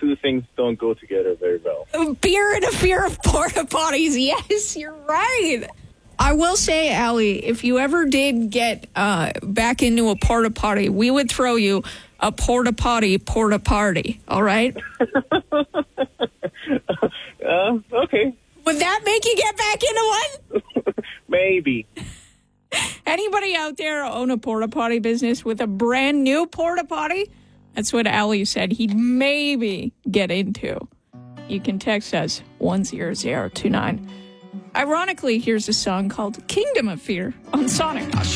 two things don't go together very well. Beer and a fear of porta potties. Yes, you're right. I will say, Allie, if you ever did get back into a porta potty, we would throw you a porta party. All right? Okay. Would that make you get back into one? Maybe. Anybody out there own a porta potty business with a brand new porta potty? That's what Allie said he'd maybe get into. You can text us 10029. Ironically, here's a song called Kingdom of Fear on Sonic.